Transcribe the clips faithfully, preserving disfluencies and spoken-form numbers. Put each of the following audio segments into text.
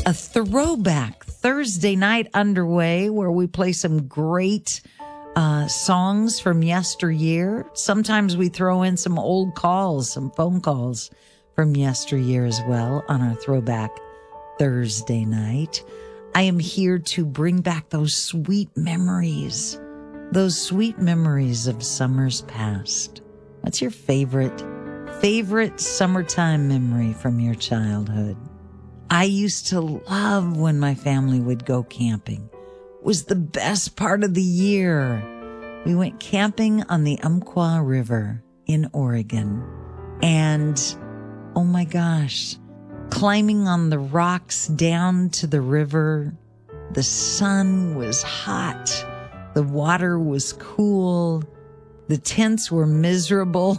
A throwback Thursday night underway where we play some great uh, songs from yesteryear. Sometimes we throw in some old calls, some phone calls from yesteryear as well on our throwback Thursday night. I am here to bring back those sweet memories, those sweet memories of summers past. What's your favorite, favorite summertime memory from your childhood? I used to love when my family would go camping. It was the best part of the year. We went camping on the Umpqua River in Oregon. And, oh my gosh, climbing on the rocks down to the river. The sun was hot. The water was cool. The tents were miserable.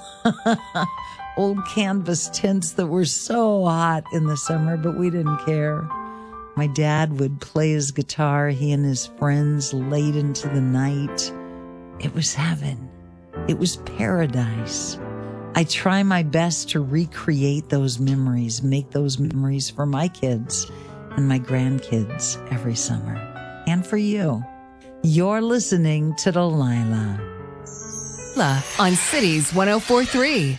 Old canvas tents that were so hot in the summer, but we didn't care. My dad would play his guitar, he and his friends, late into the night. It was heaven. It was paradise. I try my best to recreate those memories, make those memories for my kids and my grandkids every summer. And for you. You're listening to Delilah. On Cities one oh four point three.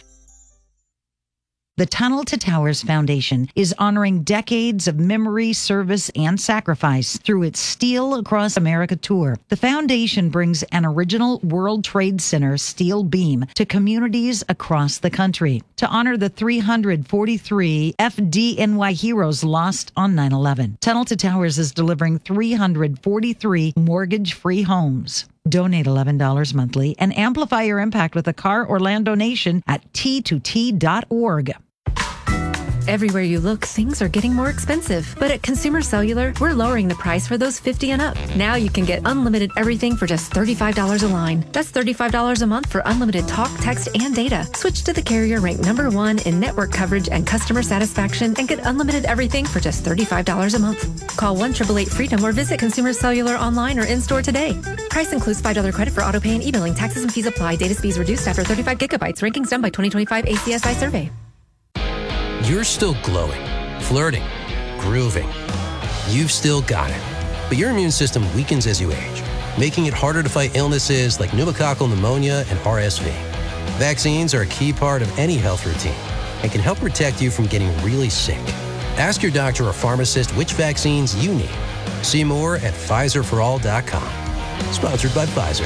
The Tunnel to Towers Foundation is honoring decades of memory, service, and sacrifice through its Steel Across America tour. The foundation brings an original World Trade Center steel beam to communities across the country to honor the three hundred forty-three F D N Y heroes lost on nine eleven. Tunnel to Towers is delivering three hundred forty-three mortgage-free homes. Donate eleven dollars monthly and amplify your impact with a car or land donation at T two T dot org. Everywhere you look, things are getting more expensive. But at Consumer Cellular, we're lowering the price for those fifty and up. Now you can get unlimited everything for just thirty-five dollars a line. That's thirty-five dollars a month for unlimited talk, text, and data. Switch to the carrier ranked number one in network coverage and customer satisfaction and get unlimited everything for just thirty-five dollars a month. Call one eight eight eight freedom or visit Consumer Cellular online or in-store today. Price includes five dollars credit for auto-pay and e-billing. Taxes and fees apply. Data speeds reduced after thirty-five gigabytes. Rankings done by twenty twenty-five A C S I survey. You're still glowing, flirting, grooving. You've still got it. But your immune system weakens as you age, making it harder to fight illnesses like pneumococcal pneumonia and R S V. Vaccines are a key part of any health routine and can help protect you from getting really sick. Ask your doctor or pharmacist which vaccines you need. See more at Pfizer for all dot com. Sponsored by Pfizer.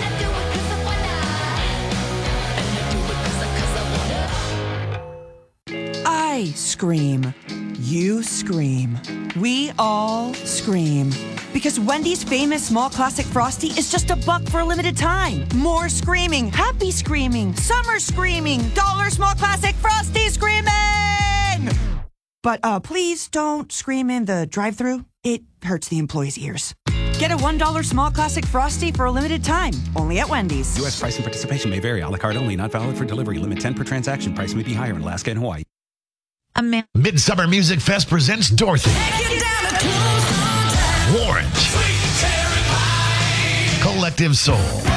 I scream. You scream. We all scream. Because Wendy's famous small classic Frosty is just a buck for a limited time. More screaming, happy screaming, summer screaming, dollar small classic Frosty screaming! But uh, please don't scream in the drive-thru. It hurts the employees' ears. Get a one dollar small classic Frosty for a limited time. Only at Wendy's. U S price and participation may vary. A la carte only. Not valid for delivery. Limit ten per transaction. Price may be higher in Alaska and Hawaii. Man- Midsummer Music Fest presents Dorothy, Orange, Collective Soul,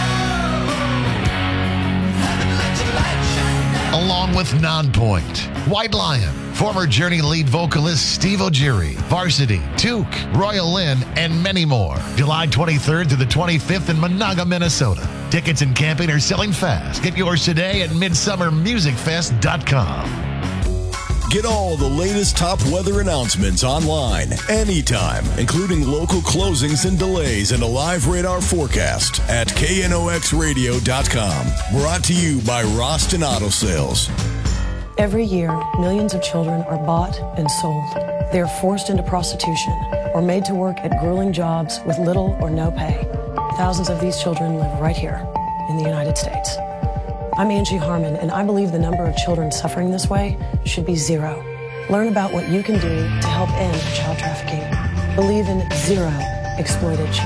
along with Nonpoint, White Lion, former Journey lead vocalist Steve O'Geary, Varsity, Took, Royal Lynn, and many more. July twenty-third to the twenty-fifth in Monaga, Minnesota. Tickets and camping are selling fast. Get yours today at midsummer music fest dot com. Get all the latest top weather announcements online, anytime, including local closings and delays and a live radar forecast at K N O X radio dot com. Brought to you by Roston Auto Sales. Every year, millions of children are bought and sold. They are forced into prostitution or made to work at grueling jobs with little or no pay. Thousands of these children live right here in the United States. I'm Angie Harmon, and I believe the number of children suffering this way should be zero. Learn about what you can do to help end child trafficking. Believe in zero exploited children.